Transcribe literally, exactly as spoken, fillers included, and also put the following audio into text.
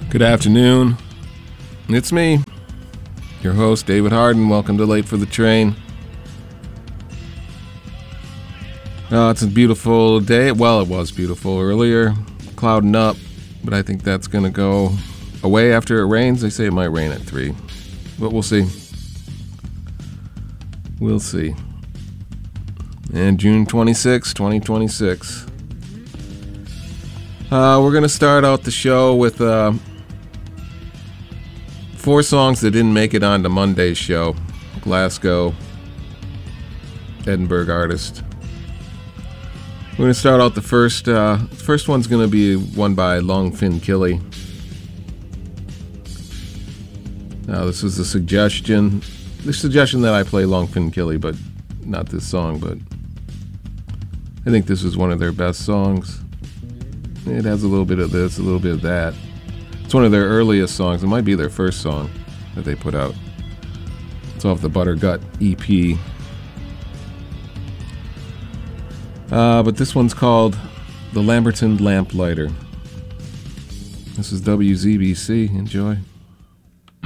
Good afternoon. It's me, your host, David Harden. Welcome to Late for the Train. Uh, it's a beautiful day. Well, it was beautiful earlier, clouding up, but I think that's going to go away after it rains. They say it might rain at three, but we'll see. We'll see. And June twenty-sixth, twenty twenty-six. Uh, we're going to start out the show with uh, four songs that didn't make it onto Monday's show. Glasgow, Edinburgh artist. We're going to start out the first. Uh, first one's going to be one by Long Fin Killy. Now, this was a suggestion. The suggestion that I play Long Fin Killy, but not this song, but I think this is one of their best songs. It has a little bit of this, a little bit of that. It's one of their earliest songs. It might be their first song that they put out. It's off the Buttergut E P. Uh, but this one's called The Lamberton Lamplighter. This is W Z B C. Enjoy.